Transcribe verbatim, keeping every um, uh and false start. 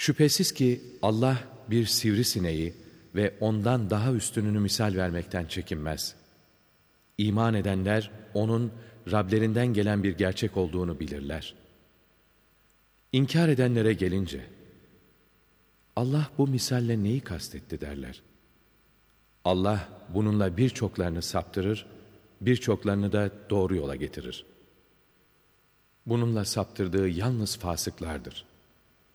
Şüphesiz ki Allah bir sivrisineği ve ondan daha üstününü misal vermekten çekinmez. İman edenler onun Rablerinden gelen bir gerçek olduğunu bilirler. İnkar edenlere gelince, Allah bu misalle neyi kastetti derler. Allah bununla birçoklarını saptırır, birçoklarını da doğru yola getirir. Bununla saptırdığı yalnız fasıklardır.